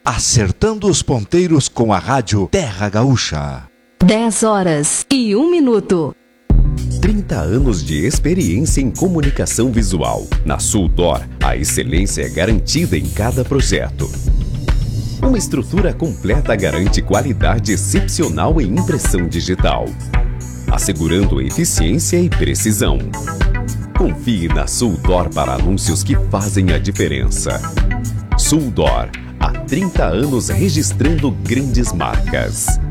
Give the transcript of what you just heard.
acertando os ponteiros com a rádio Terra Gaúcha. 10h01. 30 anos de experiência em comunicação visual. Na Suldor, a excelência é garantida em cada projeto. Uma estrutura completa garante qualidade excepcional em impressão digital, assegurando eficiência e precisão. Confie na Suldor para anúncios que fazem a diferença. Suldor, há 30 anos registrando grandes marcas.